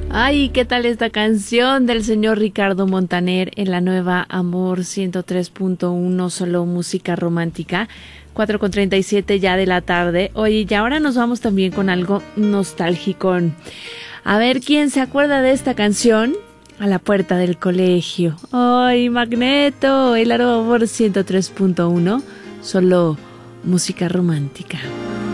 Ay, ¿qué tal esta canción del señor Ricardo Montaner en la nueva Amor 103.1, solo música romántica? 4:37 ya de la tarde. Oye, y ahora nos vamos también con algo nostálgico. A ver, ¿quién se acuerda de esta canción? A la puerta del colegio. ¡Ay, Magneto! El Amor 103.1, solo música romántica.